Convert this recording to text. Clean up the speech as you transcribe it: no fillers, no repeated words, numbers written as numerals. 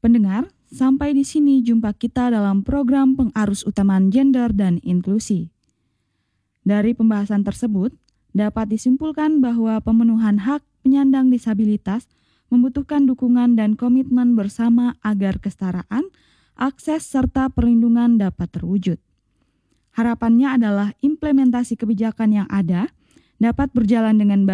Pendengar, sampai di sini jumpa kita dalam program Pengarus Utamaan Gender dan Inklusi. Dari pembahasan tersebut, dapat disimpulkan bahwa pemenuhan hak penyandang disabilitas membutuhkan dukungan dan komitmen bersama agar kesetaraan, akses, serta perlindungan dapat terwujud. Harapannya adalah implementasi kebijakan yang ada dapat berjalan dengan baik